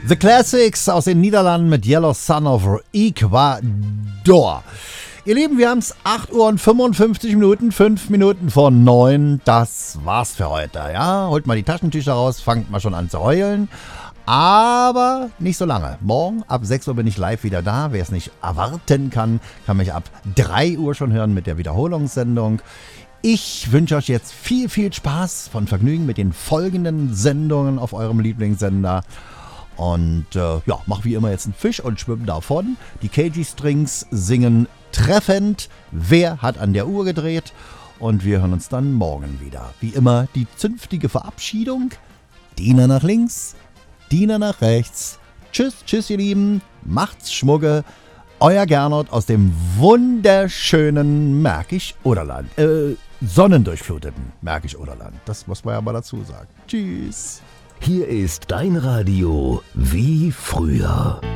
The Classics aus den Niederlanden mit Yellow Sun of Ecuador. Ihr Lieben, wir haben es 8 Uhr und 55 Minuten, 5 Minuten vor 9. Das war's für heute. Ja, holt mal die Taschentücher raus, fangt mal schon an zu heulen. Aber nicht so lange. Morgen ab 6 Uhr bin ich live wieder da. Wer es nicht erwarten kann, kann mich ab 3 Uhr schon hören mit der Wiederholungssendung. Ich wünsche euch jetzt viel, viel Spaß und Vergnügen mit den folgenden Sendungen auf eurem Lieblingssender. Und mach wie immer jetzt einen Fisch und schwimm davon. Die KG Strings singen treffend. Wer hat an der Uhr gedreht? Und wir hören uns dann morgen wieder. Wie immer die zünftige Verabschiedung. Diener nach links, Diener nach rechts. Tschüss, tschüss ihr Lieben. Macht's Schmugge. Euer Gernot aus dem wunderschönen Märkisch-Oderland. Sonnendurchfluteten Märkisch-Oderland. Das muss man ja mal dazu sagen. Tschüss. Hier ist dein Radio wie früher.